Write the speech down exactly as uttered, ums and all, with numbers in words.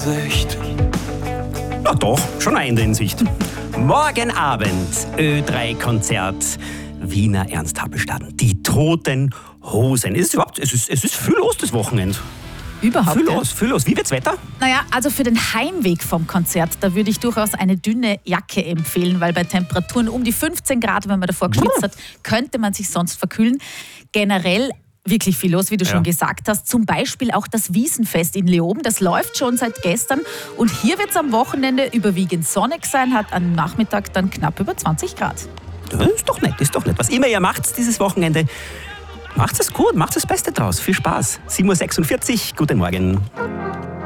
Sicht. Na doch, schon ein Ende in Sicht. Morgen Abend, Ö drei Konzert, Wiener Ernst-Happelstadt. Die Toten Hosen. Ist es überhaupt, es ist, es ist viel los das Wochenende. Überhaupt Viel nicht. los, viel los. Wie wird's Wetter? Naja, also für den Heimweg vom Konzert, da würde ich durchaus eine dünne Jacke empfehlen, weil bei Temperaturen um die fünfzehn Grad, wenn man davor geschwitzt hat, könnte man sich sonst verkühlen. Generell wirklich viel los, wie du Ja. schon gesagt hast. Zum Beispiel auch das Wiesenfest in Leoben. Das läuft schon seit gestern. Und hier wird es am Wochenende überwiegend sonnig sein, hat am Nachmittag dann knapp über zwanzig Grad. Das ist doch nett, ist doch nett. Was immer ihr macht dieses Wochenende, macht es gut, macht das Beste draus. Viel Spaß. sieben Uhr sechsundvierzig, guten Morgen.